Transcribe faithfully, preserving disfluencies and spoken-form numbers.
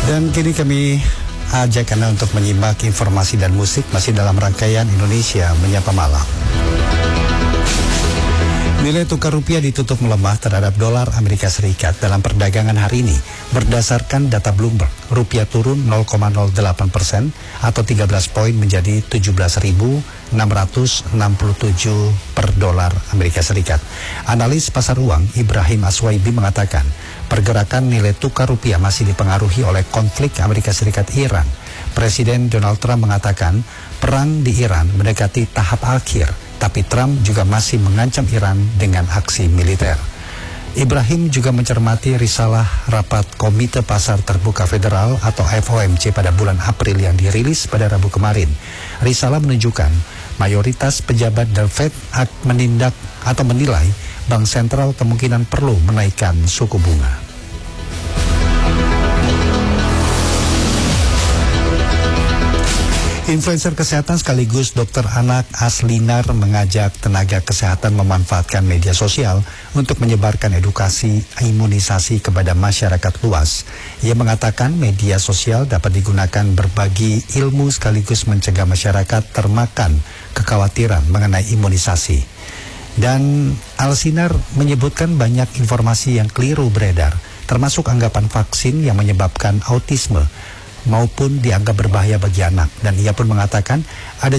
Dan kini kami ajak Anda untuk menyimak informasi dan musik masih dalam rangkaian Indonesia Menyapa Malam. Nilai tukar rupiah ditutup melemah terhadap dolar Amerika Serikat dalam perdagangan hari ini. Berdasarkan data Bloomberg, rupiah turun nol koma nol delapan persen atau tiga belas poin menjadi tujuh belas ribu enam ratus enam puluh tujuh per dolar Amerika Serikat. Analis pasar uang Ibrahim Aswaibi mengatakan, pergerakan nilai tukar rupiah masih dipengaruhi oleh konflik Amerika Serikat-Iran. Presiden Donald Trump mengatakan perang di Iran mendekati tahap akhir, tapi Trump juga masih mengancam Iran dengan aksi militer. Ibrahim juga mencermati risalah rapat Komite Pasar Terbuka Federal atau F O M C pada bulan April yang dirilis pada Rabu kemarin. Risalah menunjukkan mayoritas pejabat The Fed menindak atau menilai Bank Sentral kemungkinan perlu menaikkan suku bunga. Influencer kesehatan sekaligus dokter anak Aslinar mengajak tenaga kesehatan memanfaatkan media sosial untuk menyebarkan edukasi imunisasi kepada masyarakat luas. Ia mengatakan media sosial dapat digunakan berbagi ilmu sekaligus mencegah masyarakat termakan kekhawatiran mengenai imunisasi. Dan Alsinar menyebutkan banyak informasi yang keliru beredar, termasuk anggapan vaksin yang menyebabkan autisme maupun dianggap berbahaya bagi anak. Dan ia pun mengatakan ada